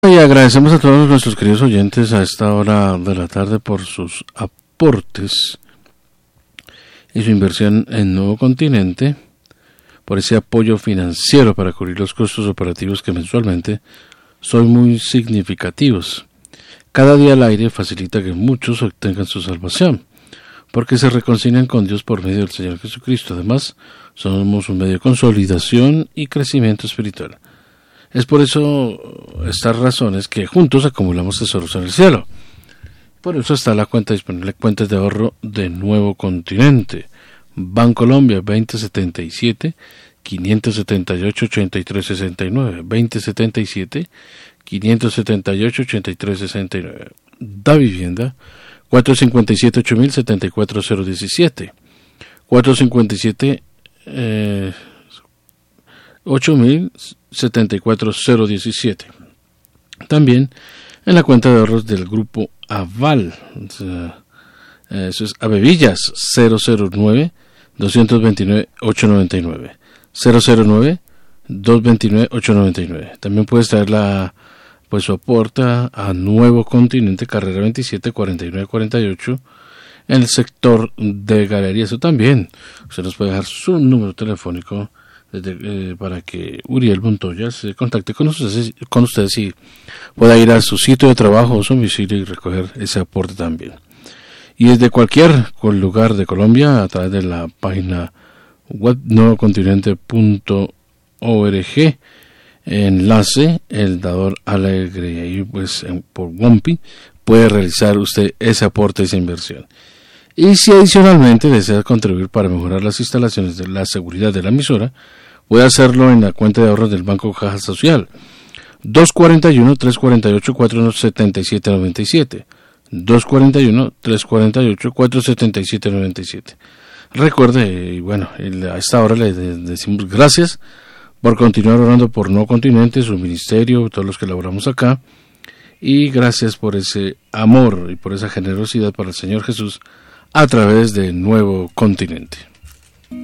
Y agradecemos a todos nuestros queridos oyentes a esta hora de la tarde por sus aportes y su inversión en Nuevo Continente, por ese apoyo financiero para cubrir los costos operativos que mensualmente son muy significativos. Cada día al aire facilita que muchos obtengan su salvación, porque se reconcilian con Dios por medio del Señor Jesucristo. Además, somos un medio de consolidación y crecimiento espiritual. Es por eso, estas razones, que juntos acumulamos tesoros en el cielo. Por eso está la cuenta disponible, cuentas de ahorro de Nuevo Continente. Bancolombia 2077-578-8369. 2077-578-8369. Da Vivienda 457-8000-74017. 457 8000-74017. También en la cuenta de ahorros del grupo Aval, eso es Avevillas 009-229-899. 009-229-899. También puede traer su aporte a Nuevo Continente, carrera 27 4948, en el sector de galerías. O también usted nos puede dejar su número telefónico para que Uriel Montoya se contacte con ustedes y pueda ir a su sitio de trabajo o su domicilio y recoger ese aporte también. Y desde cualquier lugar de Colombia, a través de la página web nuevocontinente.org, enlace El Dador Alegre, y ahí pues por WOMPI puede realizar usted ese aporte, esa inversión. Y si adicionalmente desea contribuir para mejorar las instalaciones de la seguridad de la emisora, puede hacerlo en la cuenta de ahorros del Banco Caja Social 241-348-477-97. 241-348-477-97. Recuerde, y bueno, a esta hora le decimos gracias por continuar orando por Nuevo Continente, su ministerio, todos los que laboramos acá, y gracias por ese amor y por esa generosidad para el Señor Jesús a través de Nuevo Continente.